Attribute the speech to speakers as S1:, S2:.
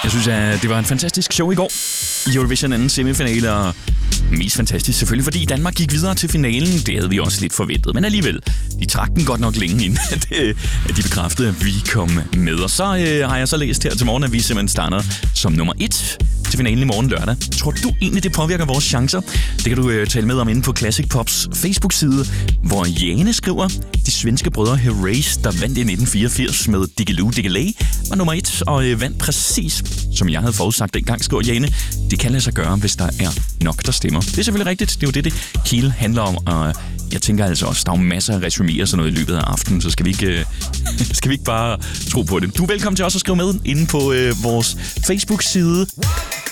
S1: Jeg synes, at det var en fantastisk show i går i Eurovision anden semifinale, og mest fantastisk selvfølgelig, fordi Danmark gik videre til finalen. Det havde vi også lidt forventet, men alligevel, de trak den godt nok længe ind, at de bekræftede, at vi kom med. Og så har jeg så læst her til morgen, at vi simpelthen starter som nummer 1 til finalen i morgen lørdag. Tror du egentlig, det påvirker vores chancer? Det kan du tale med om inde på Classic Pops Facebook-side, hvor Jane skriver, de svenske brødre Herreys, der vandt i 1984 med Diggiloo Diggiley, var nummer 1 og vandt præcis, som jeg havde forudsagt dengang, skriver Jane. Det kan lade sig gøre, hvis der er nok, der stemmer. Det er selvfølgelig rigtigt. Det er jo det hele handler om, og jeg tænker altså også, der er jo masser af resuméer og sådan noget i løbet af aftenen, så skal vi ikke bare tro på det. Du er velkommen til også at skrive med inde på vores Facebook-side.